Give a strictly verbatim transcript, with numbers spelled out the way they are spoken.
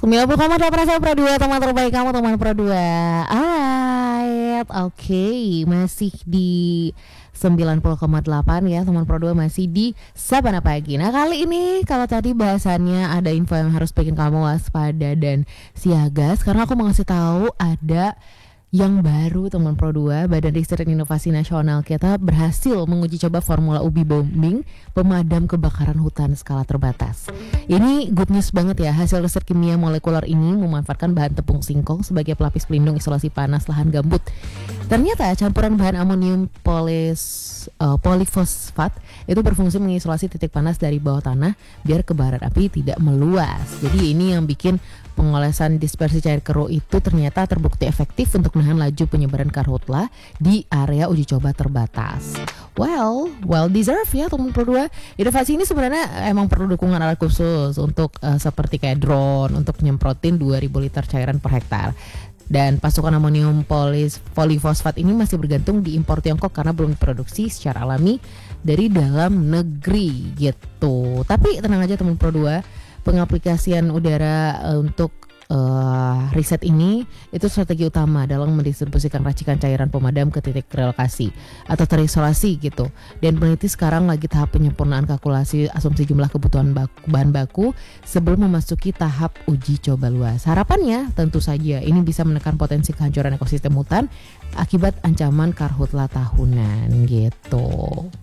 sembilan puluh koma delapan F M Pro dua, teman terbaik kamu, teman Pro dua. Alright, oke, okay. Masih di sembilan puluh koma delapan ya, teman Pro dua, masih di Sabana Pagi. Nah kali ini kalau tadi bahasannya ada info yang harus bikin kamu waspada dan siaga, sekarang aku mau ngasih tahu ada yang baru, teman Pro dua. Badan Riset dan Inovasi Nasional kita berhasil menguji coba formula ubi bombing pemadam kebakaran hutan skala terbatas. Ini good news banget ya. Hasil riset kimia molekuler ini memanfaatkan bahan tepung singkong sebagai pelapis pelindung isolasi panas lahan gambut. Ternyata campuran bahan amonium polis, uh, polifosfat itu berfungsi mengisolasi titik panas dari bawah tanah biar kebaran api tidak meluas. Jadi ini yang bikin pengolesan dispersi cair keruh itu ternyata terbukti efektif untuk menahan laju penyebaran karhutla di area uji coba terbatas. Well, well deserved ya teman Pro dua. Inovasi ini sebenarnya emang perlu dukungan alat khusus untuk uh, seperti kayak drone untuk nyemprotin dua ribu liter cairan per hektar. Dan pasukan amonium polis, polifosfat ini masih bergantung di impor Tiongkok karena belum diproduksi secara alami dari dalam negeri gitu. Tapi tenang aja teman Pro dua, pengaplikasian udara uh, untuk uh, riset ini itu strategi utama dalam mendistribusikan racikan cairan pemadam ke titik relokasi atau terisolasi gitu. Dan peneliti sekarang lagi tahap penyempurnaan kalkulasi asumsi jumlah kebutuhan baku, bahan baku sebelum memasuki tahap uji coba luas. Harapannya tentu saja ini bisa menekan potensi kehancuran ekosistem hutan akibat ancaman karhutla tahunan gitu.